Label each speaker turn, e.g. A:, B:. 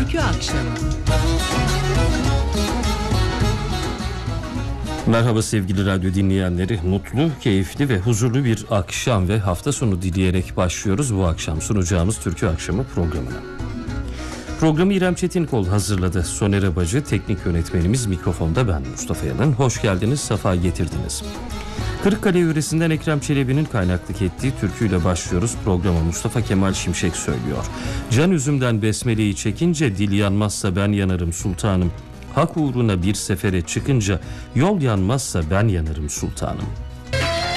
A: Türkü Akşamı.
B: Merhaba sevgili radyo dinleyenleri. Mutlu, keyifli ve huzurlu bir akşam ve hafta sonu dileyerek başlıyoruz bu akşam sunacağımız Türkü Akşamı programına. Programı İrem Çetinkol hazırladı. Soner Abacı teknik yönetmenimiz, mikrofonda ben Mustafa Yalın. Hoş geldiniz, safa getirdiniz. Kırıkkale yöresinden Ekrem Çelebi'nin kaynaklık ettiği türküyle başlıyoruz. Programa Mustafa Kemal Şimşek söylüyor. Can üzümden besmeleyi çekince dil yanmazsa ben yanarım sultanım. Hak uğruna bir sefere çıkınca yol yanmazsa ben yanarım sultanım.